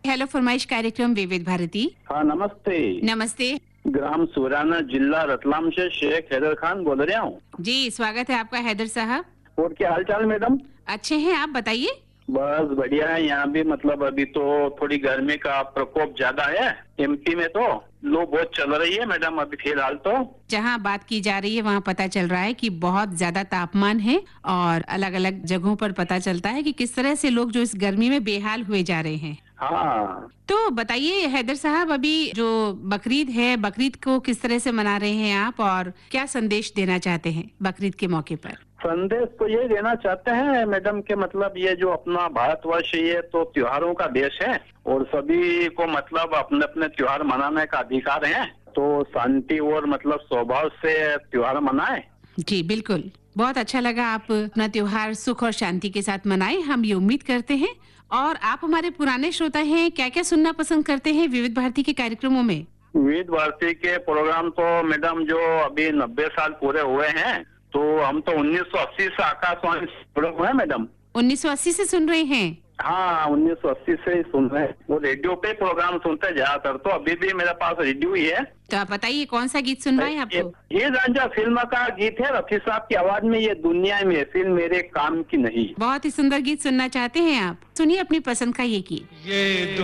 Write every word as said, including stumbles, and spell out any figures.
Hello फरमाइश कार्यक्रम विविध भारती। हाँ नमस्ते। नमस्ते ग्राम सुराना, जिला रतलाम से शेख हैदर खान बोल रहा हूँ। जी, स्वागत है आपका हैदर साहब। और क्या हाल चाल मैडम? अच्छे हैं, आप बताइए। बस बढ़िया है। यहाँ भी मतलब अभी तो थोड़ी गर्मी का प्रकोप ज्यादा है। एमपी में तो लू बहुत चल रही है मैडम अभी फिलहाल तो। जहाँ बात की जा रही है वहाँ पता चल रहा है कि बहुत ज्यादा तापमान है और अलग अलग जगहों पर पता चलता है कि किस तरह से लोग जो इस गर्मी में बेहाल हुए जा रहे हैं। हाँ तो बताइए हैदर साहब, अभी जो बकरीद है, बकरीद को किस तरह से मना रहे हैं आप और क्या संदेश देना चाहते हैं बकरीद के मौके पर? संदेश तो ये देना चाहते हैं मैडम के मतलब ये जो अपना भारतवर्ष ये तो त्योहारों का देश है और सभी को मतलब अपने अपने त्योहार मनाने का अधिकार है। तो शांति और मतलब स्वभाव से त्योहार मनाए। जी बिल्कुल, बहुत अच्छा लगा आप अपना त्योहार सुख और शांति के साथ मनाएं, हम ये उम्मीद करते हैं। और आप हमारे पुराने श्रोता हैं, क्या क्या सुनना पसंद करते हैं विविध भारती के कार्यक्रमों में? विविध भारती के प्रोग्राम तो मैडम जो अभी नब्बे साल पूरे हुए हैं तो हम तो उन्नीस सौ अस्सी से आकाशवाणी जुड़े हुए हैं मैडम। उन्नीस सौ अस्सी से सुन रहे हैं? हाँ उन्नीस सौ अस्सी से ही सुन रहे हैं। वो रेडियो पे प्रोग्राम सुनते हैं ज्यादातर, तो अभी भी मेरे पास रेडियो ही है। तो आप बताइए कौन सा गीत सुनवाएं आपको? ये रांझा फिल्म का गीत है, रफी साहब की आवाज में, ये दुनिया में महफिल मेरे काम की नहीं। बहुत ही सुंदर गीत सुनना चाहते हैं आप, सुनिए अपनी पसंद का ये गीत। ये